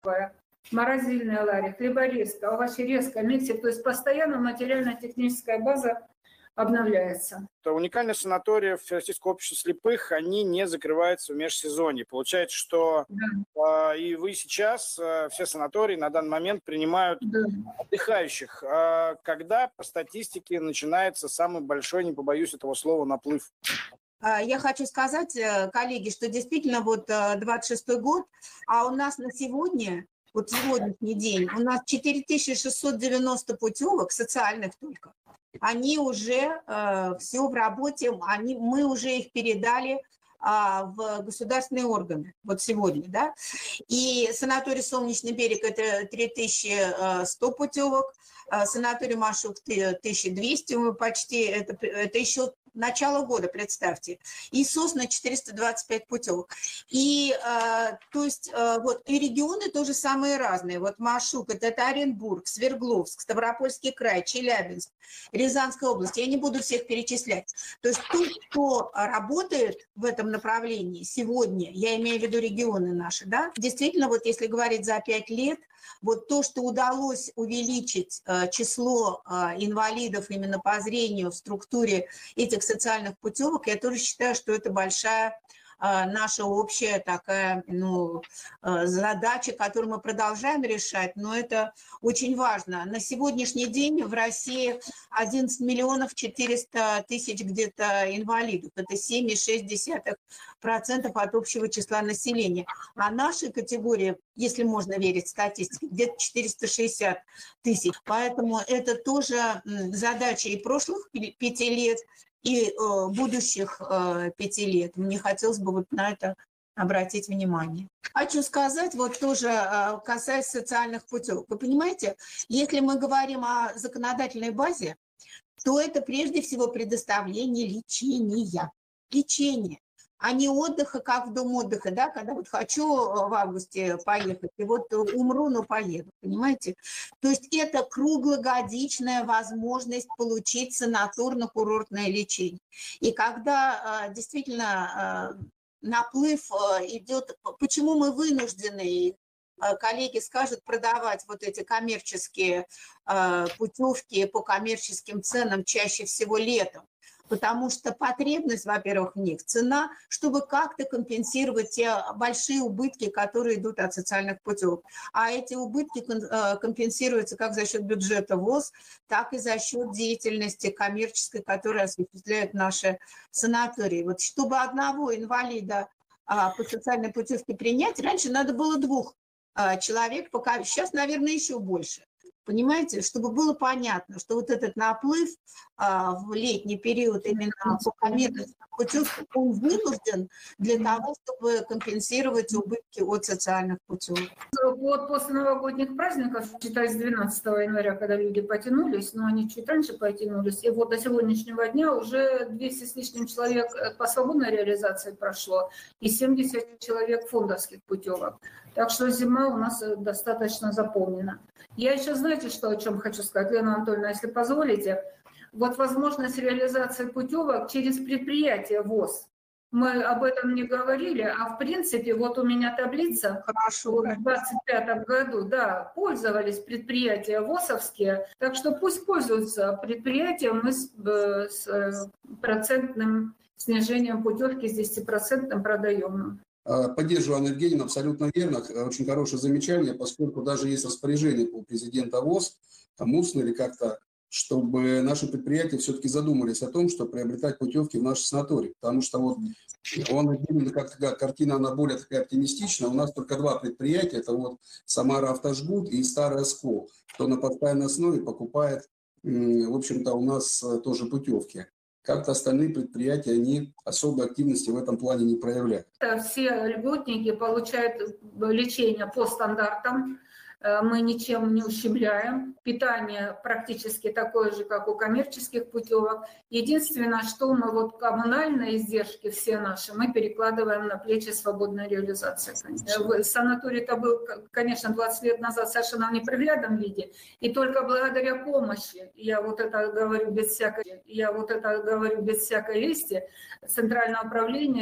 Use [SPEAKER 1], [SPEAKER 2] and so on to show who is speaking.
[SPEAKER 1] морозильная лария, хлеборезка, овощерезка, миксер. То есть постоянно материально-техническая база обновляется.
[SPEAKER 2] Уникальные санатории Всероссийского общества слепых, они не закрываются в межсезонье. Получается, что и вы сейчас, все санатории на данный момент принимают отдыхающих. Когда по статистике начинается самый большой, не побоюсь этого слова, наплыв?
[SPEAKER 3] Я хочу сказать, коллеги, что действительно вот 26-й год, а у нас на сегодня, вот сегодняшний день, у нас 4690 путевок, социальных только. Они уже все в работе, мы уже их передали в государственные органы, вот сегодня, да. И санаторий «Солнечный берег» – это 3100 путевок, санаторий «Машук» – 1200, мы почти, это еще начало года, представьте, и «Сосна» 425 путевок. И, то есть, вот, и регионы тоже самые разные. Вот «Машук» – это Оренбург, Свердловск, Ставропольский край, Челябинск, Рязанская область. Я не буду всех перечислять. То есть, тот, кто работает в этом направлении сегодня, я имею в виду регионы наши, да, действительно, вот если говорить за 5 лет, вот то, что удалось увеличить число инвалидов именно по зрению в структуре этих социальных путевок, я тоже считаю, что это большая наша общая такая, задача, которую мы продолжаем решать, но это очень важно. На сегодняшний день в России 11 миллионов 400 тысяч где-то инвалидов. Это 7,6% от общего числа населения. А нашей категории, если можно верить статистике, где-то 460 тысяч. Поэтому это тоже задача и прошлых 5 лет, и будущих 5 лет. Мне хотелось бы вот на это обратить внимание. Хочу сказать, вот тоже касаясь социальных путевок. Вы понимаете, если мы говорим о законодательной базе, то это прежде всего предоставление лечения. Лечение, а не отдыха, как в дом отдыха, да, когда вот хочу в августе поехать, и вот умру, но поеду, понимаете? То есть это круглогодичная возможность получить санаторно-курортное лечение. И когда действительно наплыв идет, почему мы вынуждены, коллеги скажут, продавать вот эти коммерческие путевки по коммерческим ценам чаще всего летом? Потому что потребность, во-первых, в них, цена, чтобы как-то компенсировать те большие убытки, которые идут от социальных путевок. А эти убытки компенсируются как за счет бюджета ВОС, так и за счет деятельности коммерческой, которую осуществляют наши санатории. Вот чтобы одного инвалида по социальной путевке принять, раньше надо было 2 человек, пока сейчас, наверное, еще больше. Понимаете, чтобы было понятно, что вот этот наплыв в летний период именно по коммерческим путевкам, он вынужден для того, чтобы компенсировать убытки от социальных путевок.
[SPEAKER 1] Вот после новогодних праздников, считай, с 12 января, когда люди потянулись, но они чуть раньше потянулись, и вот до сегодняшнего дня уже 200 с лишним человек по свободной реализации прошло, и 70 человек фондовских путевок. Так что зима у нас достаточно заполнена. Я еще, знаете, о чем хочу сказать, Лена Анатольевна, если позволите. Вот возможность реализации путевок через предприятие ВОС. Мы об этом не говорили, а в принципе, вот у меня таблица.
[SPEAKER 3] Хорошо.
[SPEAKER 1] В 2025 году, да, пользовались предприятия ВОСовские, так что пусть пользуются предприятием с процентным снижением путевки, с 10% продаемым.
[SPEAKER 4] Поддерживаю Анну Евгеньевну, абсолютно верно, очень хорошее замечание, поскольку даже есть распоряжение у президента ВОС, там устно или как-то, чтобы наши предприятия все-таки задумались о том, что приобретать путевки в наши санатории, потому что вот у Анны Евгеньевны как-то картина, она более такая оптимистичная, у нас только 2 предприятия, это вот Самара Автожгут и Старая Скол, кто на постоянной основе покупает, в общем-то, у нас тоже путевки. Как-то остальные предприятия, они особой активности в этом плане не проявляют.
[SPEAKER 1] Все льготники получают лечение по стандартам. Мы ничем не ущемляем. Питание практически такое же, как у коммерческих путевок. Единственное, что мы вот коммунальные издержки все наши, мы перекладываем на плечи свободной реализации. Санаторий-то был, конечно, 20 лет назад совершенно в неприглядном виде. И только благодаря помощи, я вот это говорю без всякой лести, Центрального управления